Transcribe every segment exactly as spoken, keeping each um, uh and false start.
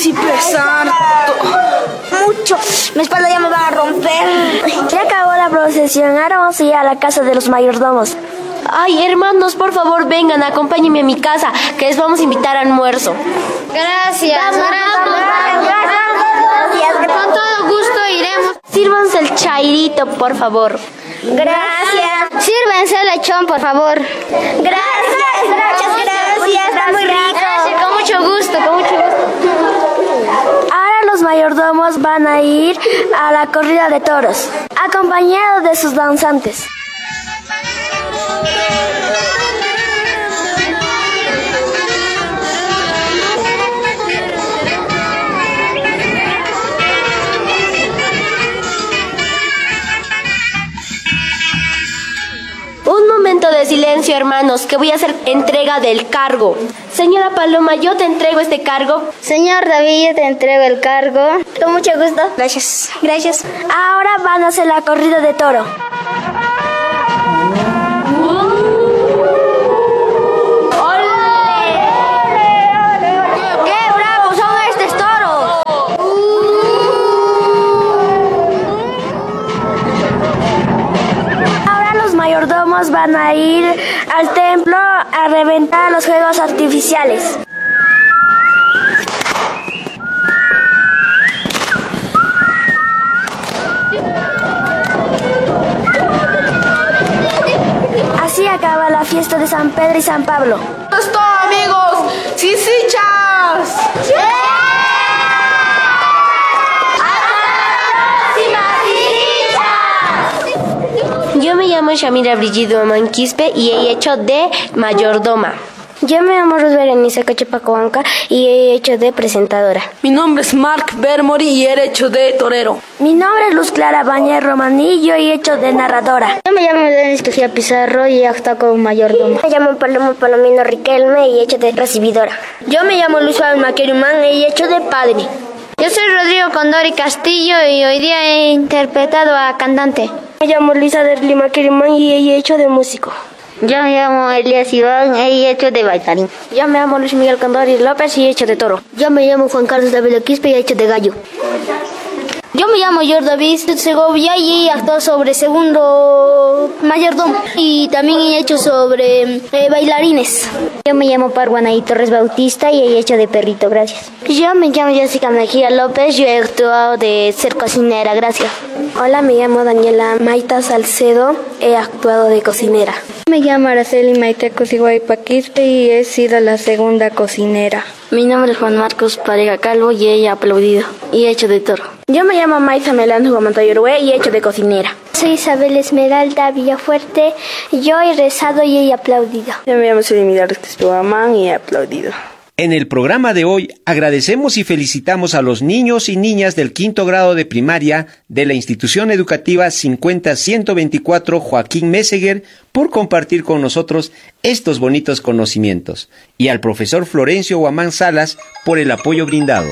sí pesar. Mucho. Mi espalda ya me va a romper. Ya acabó la procesión, ahora vamos a ir a la casa de los mayordomos. Ay, hermanos, por favor, vengan, acompáñenme a mi casa, que les vamos a invitar a almuerzo. Gracias. Vamos, vamos, Gracias. Con todo gusto iremos. Sírvanse el chairito, por favor. Gracias. Sírvense el lechón, por favor. Gracias, gracias, gracias. Está muy rico. Con mucho gusto, con mucho gusto. Ahora los mayordomos van a ir a la corrida de toros, acompañados de sus danzantes. Un momento de silencio, hermanos, que voy a hacer entrega del cargo. Señora Paloma, yo te entrego este cargo. Señor David, yo te entrego el cargo. Con mucho gusto. Gracias. Gracias. Ahora van a hacer la corrida de toro. Van a ir al templo a reventar los fuegos artificiales. Así acaba la fiesta de San Pedro y San Pablo. ¡Esto, amigos! ¡Sí, sí, chas! ¡Sí! Yo me llamo Shamira Brigido Amanquispe y he hecho de mayordoma. Yo me llamo Ruth Berenice Cachepacoanca y he hecho de presentadora. Mi nombre es Mark Bermori y he hecho de torero. Mi nombre es Luz Clara Bañez Romaní y yo he hecho de narradora. Yo me llamo Denis Tejía Pizarro y he actuado como mayordoma. Me llamo Paloma Palomino Riquelme y he hecho de recibidora. Yo me llamo Luis Fabián Maquerumán y he hecho de padre. Yo soy Rodrigo Condori Castillo y hoy día he interpretado a cantante. Me llamo Luisa de Lima Querimán y he hecho de músico. Yo me llamo Elías Iván y he hecho de bailarín. Yo me llamo Luis Miguel Condori López y he hecho de toro. Yo me llamo Juan Carlos David Quispe y he hecho de gallo. Yo me llamo Jordavid Segovia y he actuado sobre segundo mayordomo y también he hecho sobre eh, bailarines. Yo me llamo Parguanaí Torres Bautista y he hecho de perrito, gracias. Yo me llamo Jessica Mejía López, yo he actuado de ser cocinera, gracias. Hola, me llamo Daniela Maita Salcedo, he actuado de cocinera. Me llamo Araceli Maite Cosiguaypa Quispe y he sido la segunda cocinera. Mi nombre es Juan Marcos Parega Calvo y he aplaudido y he hecho de toro. Yo me llamo Maisa Melán Guamantoyorué y he hecho de cocinera. Soy Isabel Esmeralda Villafuerte, yo he rezado y he aplaudido. Yo me llamo Surimidar Quispehuamán y he aplaudido. En el programa de hoy agradecemos y felicitamos a los niños y niñas del quinto grado de primaria de la institución educativa cincuenta ciento veinticuatro Joaquín Meseguer por compartir con nosotros estos bonitos conocimientos y al profesor Florencio Guamán Salas por el apoyo brindado.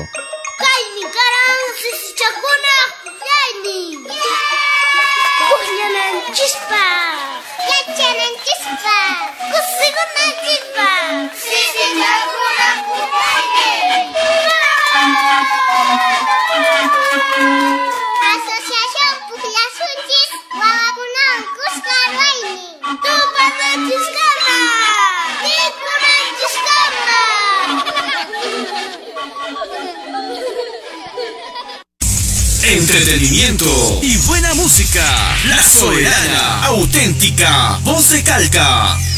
Entretenimiento y buena música. La Soberana, auténtica voz de Calca.